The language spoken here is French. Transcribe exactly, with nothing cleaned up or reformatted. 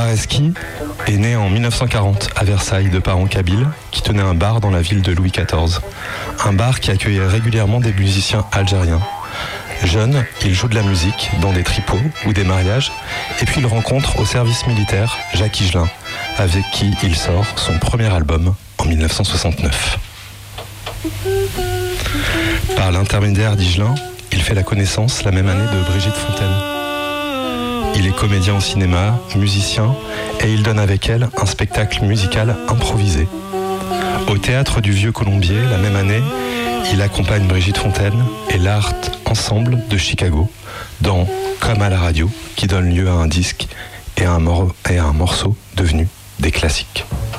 Areski est né en mille neuf cent quarante à Versailles de parents kabyles qui tenaient un bar dans la ville de Louis quatorze. Un bar qui accueillait régulièrement des musiciens algériens. Jeune, il joue de la musique dans des tripots ou des mariages et puis il rencontre au service militaire Jacques Higelin, avec qui il sort son premier album en mille neuf cent soixante-neuf. Par l'intermédiaire d'Higelin, il fait la connaissance la même année de Brigitte Fontaine. Il est comédien au cinéma, musicien, et il donne avec elle un spectacle musical improvisé. Au Théâtre du Vieux Colombier, la même année, il accompagne Brigitte Fontaine et l'Art Ensemble de Chicago dans Comme à la radio, qui donne lieu à un disque et à un, mor- et à un morceau devenu des classiques.